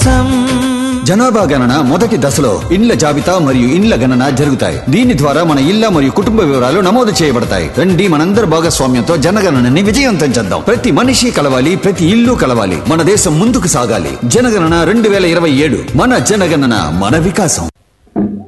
వికాసం. జనాభా గణన మొదటి దశలో ఇండ్ల జాబితా మరియు ఇండ్ల గణన జరుగుతాయి. దీని ద్వారా మన ఇళ్ల మరియు కుటుంబ వివరాలు నమోదు చేయబడతాయి. రండి, మనందరి భాగస్వామ్యంతో జనగణనని విజయవంతం చేద్దాం. ప్రతి మనిషి కలవాలి, ప్రతి ఇల్లు కలవాలి. మన దేశం ముందుకు సాగాలి. జనగణన 2027. మన జనగణన, మన వికాసం.